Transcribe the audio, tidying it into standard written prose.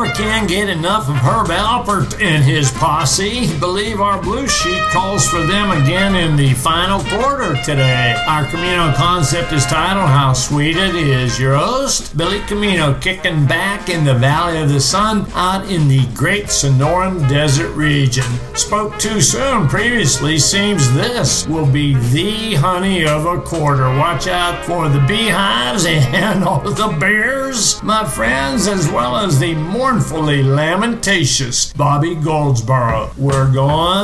never can get enough of Herb Alpert and his posse. Believe our blue sheet calls for them again in the final quarter today. Our Camino concept is titled How Sweet It Is. Your host, Billy Camino, kicking back in the Valley of the Sun out in the Great Sonoran Desert region. Spoke too soon previously. Seems this will be the honey of a quarter. Watch out for the beehives and all the bears, my friends, as well as the mournfully lamentatious Bobby Goldsboro. We're going